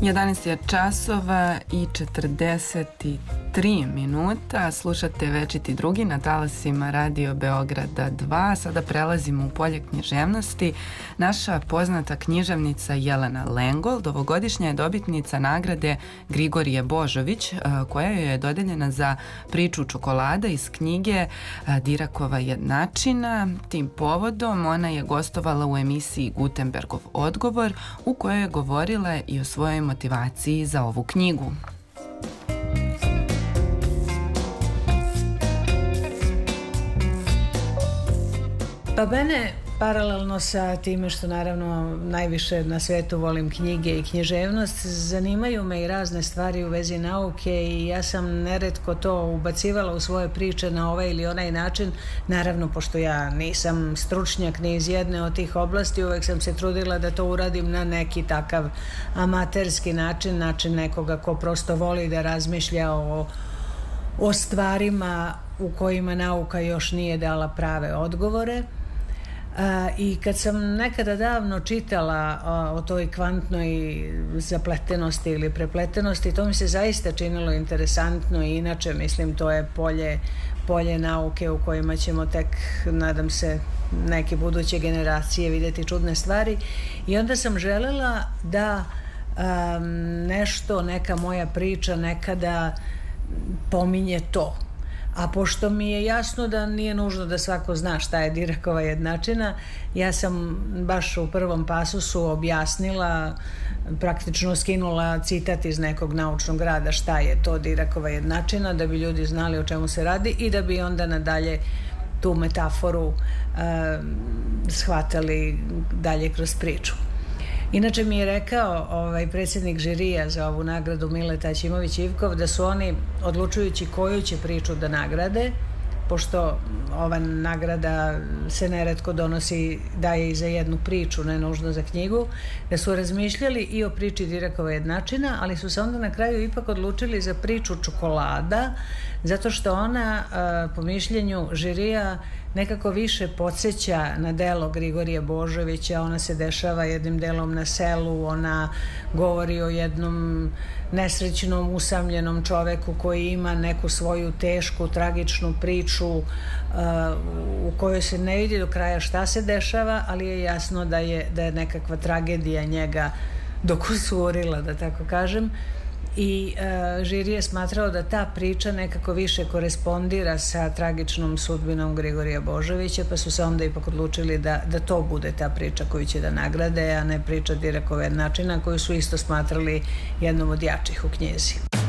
11 je časova i 43 minuta. Slušate Večiti drugi na talasima Radio Beograda 2. Sada prelazimo u polje književnosti. Naša poznata književnica Jelena Lengold ovogodišnja je dobitnica nagrade Grigorije Božović, koja joj je dodeljena za priču Čokolada iz knjige Dirakova jednačina. Tim povodom ona je gostovala u emisiji Gutenbergov odgovor, u kojoj je govorila i o svojoj motivaciji za ovu knjigu. Pa mene, paralelno sa time što naravno najviše na svetu volim knjige i književnost, zanimaju me i razne stvari u vezi nauke i ja sam neretko to ubacivala u svoje priče na ovaj ili onaj način. Naravno, pošto ja nisam stručnjak ni iz jedne od tih oblasti, uvek sam se trudila da to uradim na neki takav amaterski način, način nekoga ko prosto voli da razmišlja o stvarima u kojima nauka još nije dala prave odgovore. I kad sam nekada davno čitala o toj kvantnoj zapletenosti ili prepletenosti, to mi se zaista činilo interesantno i inače mislim to je polje nauke u kojima ćemo tek, nadam se, neke buduće generacije vidjeti čudne stvari i onda sam želela da neka moja priča nekada pominje to. A pošto mi je jasno da nije nužno da svako zna šta je Dirakova jednačina, ja sam baš u prvom pasusu objasnila, praktično skinula citat iz nekog naučnog rada šta je to Dirakova jednačina, da bi ljudi znali o čemu se radi i da bi onda nadalje tu metaforu shvatali dalje kroz priču. Inače mi je rekao predsjednik žirija za ovu nagradu Mileta Ćimović-Ivkov da su oni, odlučujući koju će priču da nagrade, pošto ova nagrada se neretko daje i za jednu priču, ne nužno za knjigu, da su razmišljali i o priči Dirakova jednačina, ali su se onda na kraju ipak odlučili za priču Čokolada, zato što ona, po mišljenju žirija, nekako više podsjeća na delo Grigorija Božovića. Ona se dešava jednim delom na selu, ona govori o jednom nesrećnom, usamljenom čoveku koji ima neku svoju tešku, tragičnu priču u kojoj se ne vidi do kraja šta se dešava, ali je jasno da je nekakva tragedija njega dokusurila, da tako kažem. I žiri je smatrao da ta priča nekako više korespondira sa tragičnom sudbinom Grigorija Božovića, pa su se onda ipak odlučili da to bude ta priča koju će da nagrade, a ne priča Dirakova jednačina, koju su isto smatrali jednom od jačih u knjizi.